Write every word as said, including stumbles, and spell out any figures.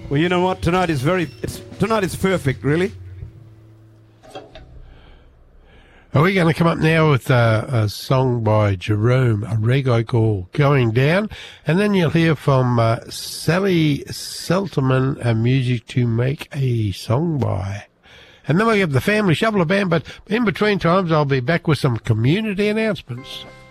Well, you know what? Tonight is very. It's tonight is perfect, really. Are we going to come up now with uh, a song by Jerome, a reggae called Going Down, and then you'll hear from uh, Sally Selterman, a music to make a song by. And then we'll have the Family Shuffler Band, but in between times I'll be back with some community announcements.